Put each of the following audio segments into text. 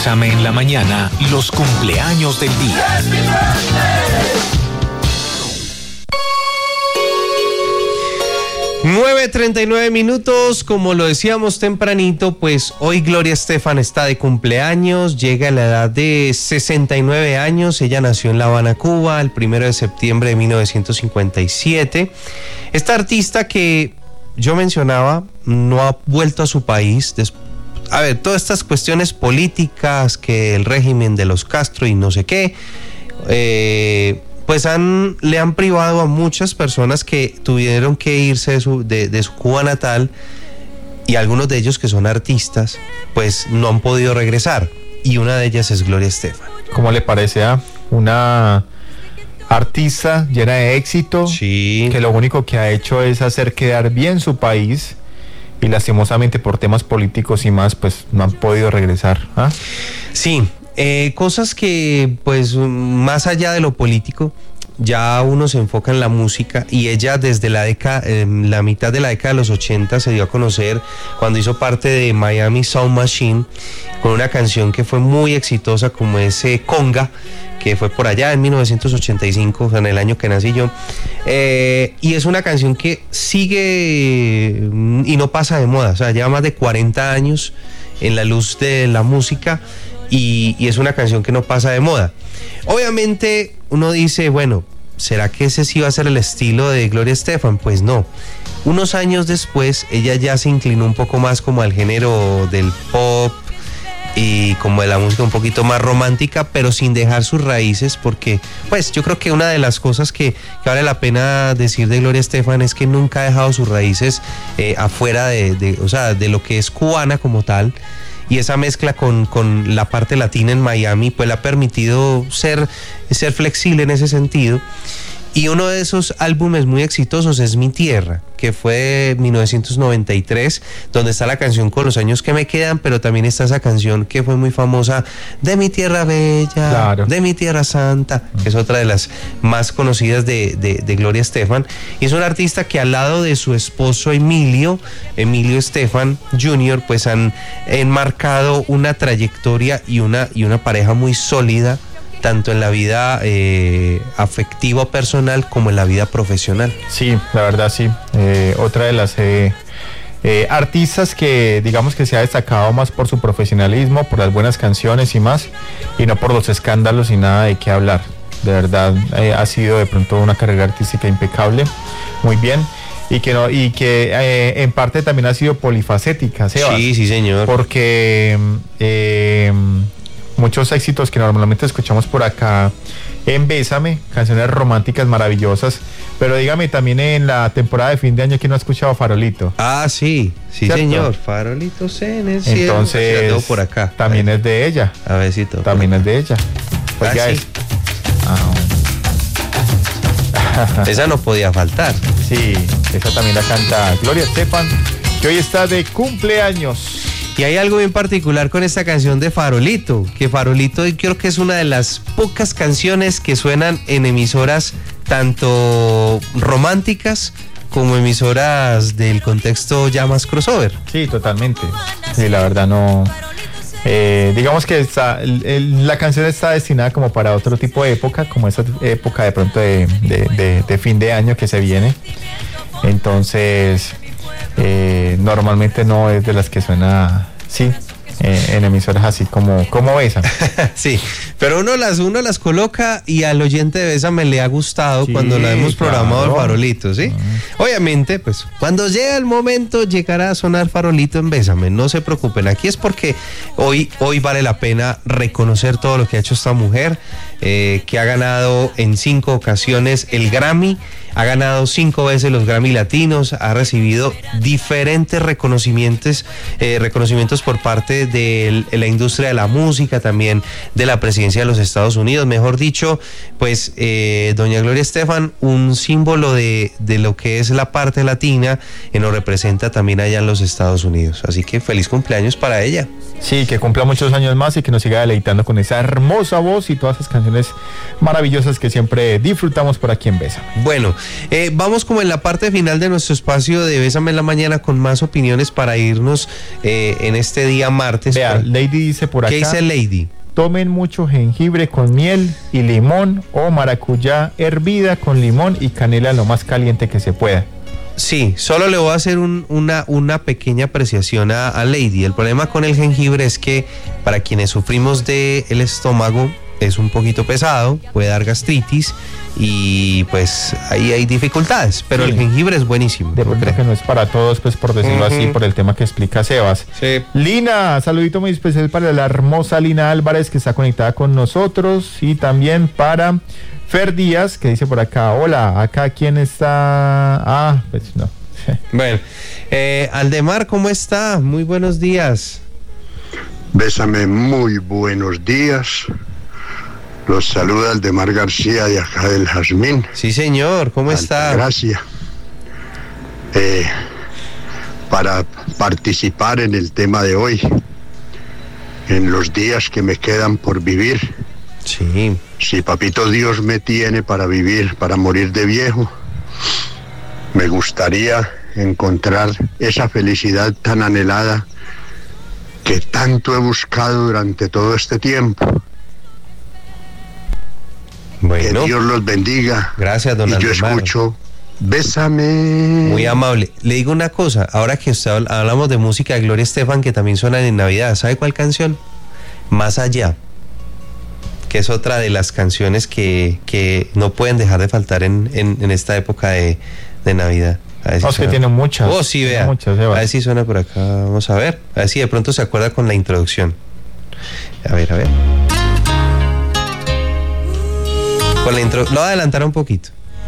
Bésame en la mañana, los cumpleaños del día. 9:39, como lo decíamos tempranito, pues hoy Gloria Estefan está de cumpleaños, llega a la edad de 69 años, ella nació en La Habana, Cuba, el 1 de septiembre de 1957. Esta artista que yo mencionaba no ha vuelto a su país. A ver, todas estas cuestiones políticas, que el régimen de los Castro y no sé qué, pues le han privado a muchas personas que tuvieron que irse de su Cuba natal, y algunos de ellos que son artistas, pues no han podido regresar, y una de ellas es Gloria Estefan. ¿Cómo le parece a una artista llena de éxito? Sí. Que lo único que ha hecho es hacer quedar bien su país, y lastimosamente por temas políticos y más, pues no han podido regresar, ¿ah? Sí. Cosas que, pues, más allá de lo político, ya uno se enfoca en la música, y ella desde la mitad de la década de los 80 se dio a conocer cuando hizo parte de Miami Sound Machine con una canción que fue muy exitosa, como ese Conga, que fue por allá en 1985, o sea, en el año que nací yo, y es una canción que sigue y no pasa de moda, o sea, lleva más de 40 años en la luz de la música, y es una canción que no pasa de moda. Obviamente uno dice, bueno, ¿será que ese sí va a ser el estilo de Gloria Estefan? Pues no. Unos años después ella ya se inclinó un poco más como al género del pop y como de la música un poquito más romántica, pero sin dejar sus raíces, porque pues yo creo que una de las cosas que vale la pena decir de Gloria Estefan es que nunca ha dejado sus raíces afuera o sea, de lo que es cubana como tal. Y esa mezcla con la parte latina en Miami, pues le ha permitido ser flexible en ese sentido. Y uno de esos álbumes muy exitosos es Mi Tierra, que fue 1993, donde está la canción Con los años que me quedan, pero también está esa canción que fue muy famosa, De mi tierra bella, claro, de mi tierra santa, que es otra de las más conocidas de Gloria Estefan. Y es una artista que al lado de su esposo Emilio Estefan Jr., pues han enmarcado una trayectoria y una pareja muy sólida, tanto en la vida afectiva personal como en la vida profesional. Sí, la verdad sí. Otra de las artistas que digamos que se ha destacado más por su profesionalismo, por las buenas canciones y más, y no por los escándalos y nada de qué hablar. De verdad ha sido de pronto una carrera artística impecable, muy bien. Y que en parte también ha sido polifacética, Sebas. Sí, señor. Porque muchos éxitos que normalmente escuchamos por acá en Bésame, canciones románticas maravillosas, pero dígame, también en la temporada de fin de año, ¿quién no ha escuchado Farolito? Ah, sí, ¿cierto? Señor, Farolitos en el cielo. Entonces, tengo por acá. También es de ella. A besito. También es de ella. Pues ya sí. Esa no podía faltar. Sí, esa también la canta Gloria Estefan, que hoy está de cumpleaños. Y hay algo bien particular con esta canción de Farolito, que Farolito creo que es una de las pocas canciones que suenan en emisoras tanto románticas como emisoras del contexto ya más crossover. Sí, totalmente. Sí, la verdad no. Digamos que la canción está destinada como para otro tipo de época, como esa época de pronto de fin de año que se viene. Entonces, normalmente no es de las que suena, sí, en emisoras así como Bésame. Sí, pero uno las coloca y al oyente de Bésame le ha gustado, sí, cuando la hemos programado, claro, el Farolito, ¿sí? Obviamente, pues cuando llega el momento llegará a sonar Farolito en Bésame, no se preocupen, aquí es porque hoy vale la pena reconocer todo lo que ha hecho esta mujer, que ha ganado en 5 ocasiones el Grammy, ha ganado 5 veces los Grammy Latinos, ha recibido diferentes reconocimientos por parte de la industria de la música, también de la presidencia de los Estados Unidos. Mejor dicho, pues doña Gloria Estefan, un símbolo de lo que es la parte latina, que nos representa también allá en los Estados Unidos. Así que feliz cumpleaños para ella. Sí, que cumpla muchos años más y que nos siga deleitando con esa hermosa voz y todas esas canciones maravillosas que siempre disfrutamos por aquí en Bésame. Bueno, vamos como en la parte final de nuestro espacio de Bésame en la Mañana con más opiniones para irnos en este día martes. Vea, Lady dice por acá. ¿Qué dice Lady? Tomen mucho jengibre con miel y limón o maracuyá hervida con limón y canela lo más caliente que se pueda. Sí, solo le voy a hacer una pequeña apreciación a Lady. El problema con el jengibre es que para quienes sufrimos del estómago es un poquito pesado, puede dar gastritis y pues ahí hay dificultades, pero sí, el jengibre es buenísimo. De pronto que no es para todos, pues por decirlo así, por el tema que explica Sebas. Sí. Lina, saludito muy especial para la hermosa Lina Álvarez que está conectada con nosotros y también para Fer Díaz, que dice por acá, hola, acá quién está. Pues no. Bueno, Aldemar, ¿cómo está? Muy buenos días. Bésame, muy buenos días. Los saluda Aldemar García de acá del Jazmín. Sí, señor, ¿cómo está? Gracias. Para participar en el tema de hoy, en los días que me quedan por vivir. Sí. Si papito Dios me tiene para vivir, para morir de viejo, me gustaría encontrar esa felicidad tan anhelada que tanto he buscado durante todo este tiempo. Bueno. Que Dios los bendiga. Gracias, don Aldemar. Y yo escucho, bésame. Muy amable. Le digo una cosa, ahora que hablamos de música de Gloria Estefan, que también suena en Navidad, ¿sabe cuál canción? Más allá, que es otra de las canciones que no pueden dejar de faltar en esta época de Navidad. Si que tiene muchas. Oh, sí, vea. Muchas, a ver si suena por acá. Vamos a ver. A ver si de pronto se acuerda con la introducción. A ver. Con la intro. Lo voy a adelantar un poquito.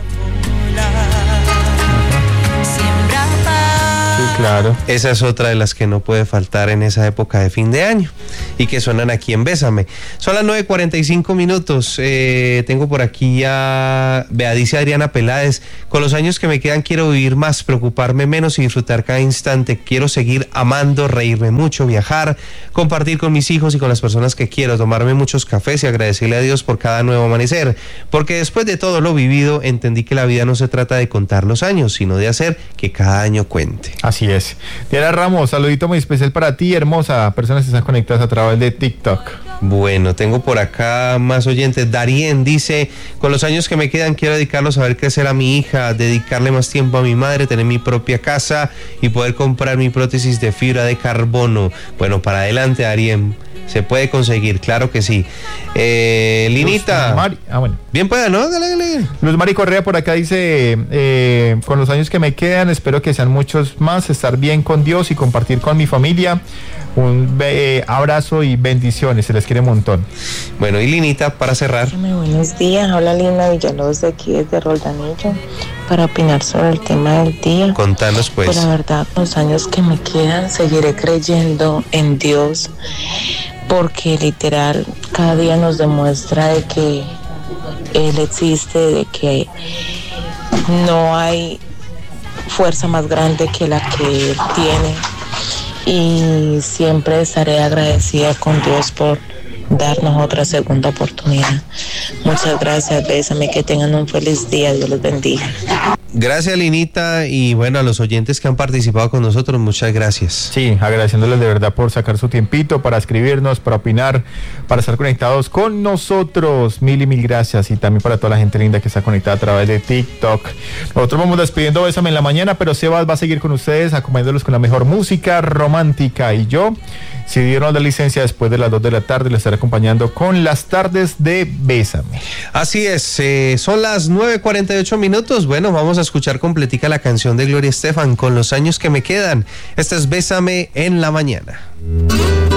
Sí, claro. Esa es otra de las que no puede faltar en esa época de fin de año y que suenan aquí en Bésame. Son las 9:45 minutos. Tengo por aquí ya, vea, dice Adriana Peláez, con los años que me quedan quiero vivir más, preocuparme menos y disfrutar cada instante. Quiero seguir amando, reírme mucho, viajar, compartir con mis hijos y con las personas que quiero, tomarme muchos cafés y agradecerle a Dios por cada nuevo amanecer. Porque después de todo lo vivido, entendí que la vida no se trata de contar los años, sino de hacer que cada año cuente. Así es. Diana Ramos, saludito muy especial para ti, hermosa. Personas que están conectadas a través de TikTok. Bueno, tengo por acá más oyentes. Darien dice, con los años que me quedan quiero dedicarlos a ver crecer a mi hija, dedicarle más tiempo a mi madre, tener mi propia casa y poder comprar mi prótesis de fibra de carbono. bueno, para adelante, Darien. Se puede conseguir, claro que sí. Linita. Bueno. Bien pueda, ¿no? Dale. Luz Mari Correa por acá dice, con los años que me quedan, espero que sean muchos más, estar bien con Dios y compartir con mi familia. Un abrazo y bendiciones, se les quiere un montón. Bueno, y Linita, para cerrar. Muy buenos días, habla Lina Villalobos de aquí desde Roldanillo para opinar sobre el tema del día. Contanos pues. Pues la verdad, los años que me quedan seguiré creyendo en Dios, porque literal cada día nos demuestra de que Él existe, de que no hay fuerza más grande que la que Él tiene, y siempre estaré agradecida con Dios por darnos otra segunda oportunidad. Muchas gracias, bésame, que tengan un feliz día, Dios los bendiga. Gracias, Linita, y bueno, a los oyentes que han participado con nosotros, muchas gracias. Sí, agradeciéndoles de verdad por sacar su tiempito para escribirnos, para opinar, para estar conectados con nosotros. Mil y mil gracias, y también para toda la gente linda que está conectada a través de TikTok. Nosotros vamos despidiendo Bésame en la mañana, pero Sebas va a seguir con ustedes, acompañándolos con la mejor música romántica, y yo, si dieron la licencia después de las 2 de la tarde, les estaré acompañando con las tardes de Bésame. Así es, son las 9:48 minutos. Bueno, vamos a escuchar completica la canción de Gloria Estefan, Con los años que me quedan. Esta es Bésame en la mañana.